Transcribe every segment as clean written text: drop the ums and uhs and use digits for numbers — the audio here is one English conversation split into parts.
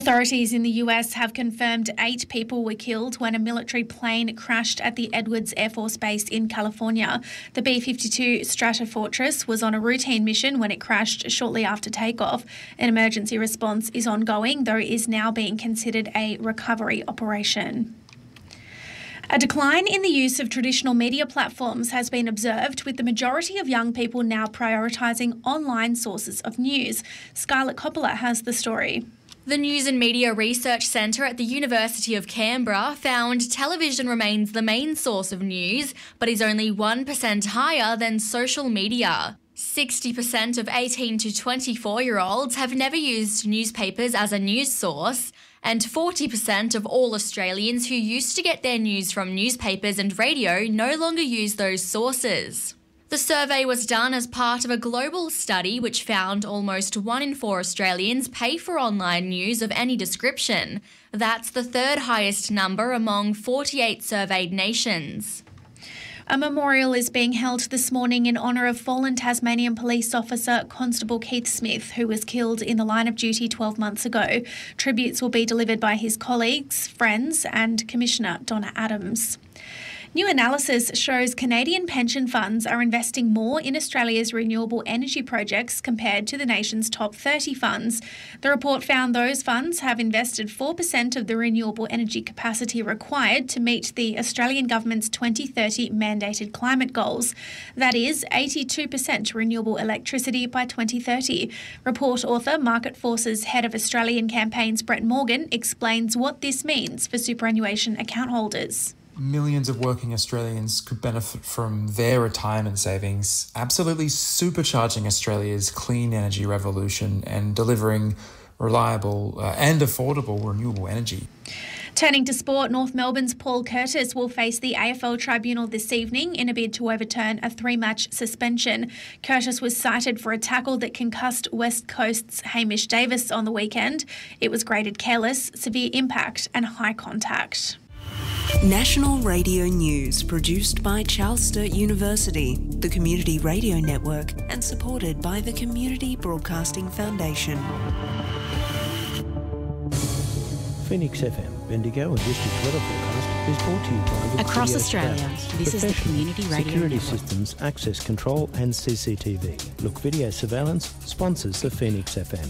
Authorities in the US have confirmed 8 people were killed when a military plane crashed at the Edwards Air Force Base in California. The B-52 Stratofortress was on a routine mission when it crashed shortly after takeoff. An emergency response is ongoing, though it is now being considered a recovery operation. A decline in the use of traditional media platforms has been observed, with the majority of young people now prioritising online sources of news. Scarlett Coppola has the story. The News and Media Research Centre at the University of Canberra found television remains the main source of news, but is only 1% higher than social media. 60% of 18 to 24-year-olds have never used newspapers as a news source, and 40% of all Australians who used to get their news from newspapers and radio no longer use those sources. The survey was done as part of a global study which found almost 1 in 4 Australians pay for online news of any description. That's the third highest number among 48 surveyed nations. A memorial is being held this morning in honour of fallen Tasmanian police officer Constable Keith Smith, who was killed in the line of duty 12 months ago. Tributes will be delivered by his colleagues, friends and Commissioner Donna Adams. New analysis shows Canadian pension funds are investing more in Australia's renewable energy projects compared to the nation's top 30 funds. The report found those funds have invested 4% of the renewable energy capacity required to meet the Australian government's 2030 mandated climate goals. That is 82% renewable electricity by 2030. Report author, Market Forces Head of Australian Campaigns Brett Morgan explains what this means for superannuation account holders. Millions of working Australians could benefit from their retirement savings, absolutely supercharging Australia's clean energy revolution and delivering reliable and affordable renewable energy. Turning to sport, North Melbourne's Paul Curtis will face the AFL Tribunal this evening in a bid to overturn a 3-match suspension. Curtis was cited for a tackle that concussed West Coast's Hamish Davis on the weekend. It was graded careless, severe impact and high contact. National Radio News, produced by Charles Sturt University, the Community Radio Network, and supported by the Community Broadcasting Foundation. Phoenix FM, Bendigo and District Weather Forecast is brought to you by the Across Australia, this is the Community Radio Security Network. Systems, Access Control and CCTV. Look Video Surveillance sponsors the Phoenix FM.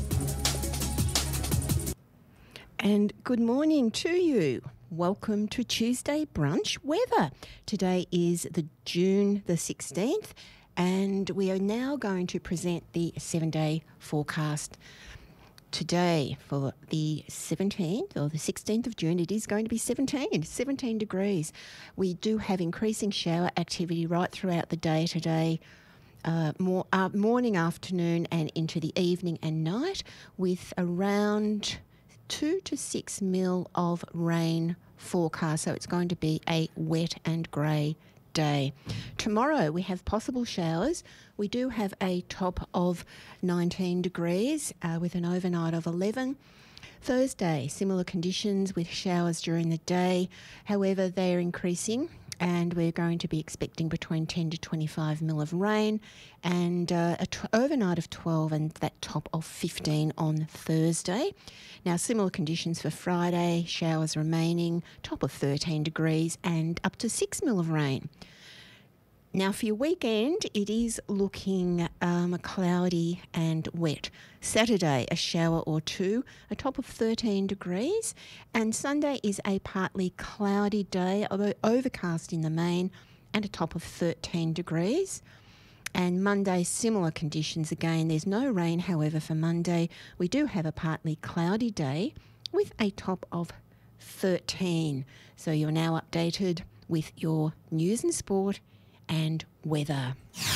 And good morning to you. Welcome to Tuesday Brunch Weather. Today is the June the 16th and we are now going to present the 7-day forecast. Today for the 17th or the 16th of June, it is going to be 17 degrees. We do have increasing shower activity right throughout the day today. Morning, afternoon and into the evening and night, with around 2 to 6 mil of rain forecast, so it's going to be a wet and grey day. Tomorrow we have possible showers. We do have a top of 19 degrees with an overnight of 11. Thursday, similar conditions with showers during the day. However, they're increasing and we're going to be expecting between 10 to 25 mil of rain and overnight of 12 and that top of 15 on Thursday. Now, similar conditions for Friday, showers remaining, top of 13 degrees and up to 6 mil of rain. Now, for your weekend, it is looking cloudy and wet. Saturday, a shower or two, a top of 13 degrees. And Sunday is a partly cloudy day, although overcast in the main, and a top of 13 degrees. And Monday, similar conditions again. There's no rain, however, for Monday. We do have a partly cloudy day with a top of 13. So you're now updated with your news and sport and weather.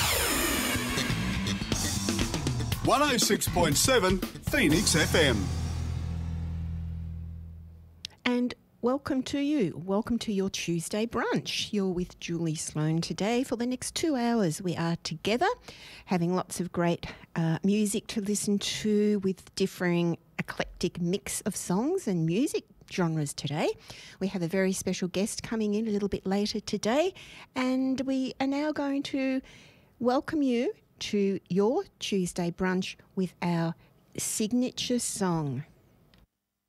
106.7 Phoenix FM. And welcome to you. Welcome to your Tuesday brunch. You're with Julie Sloan today. For the next 2 hours, we are together having lots of great music to listen to with differing eclectic mix of songs and music genres today. We have a very special guest coming in a little bit later today, and we are now going to welcome you to your Tuesday brunch with our signature song.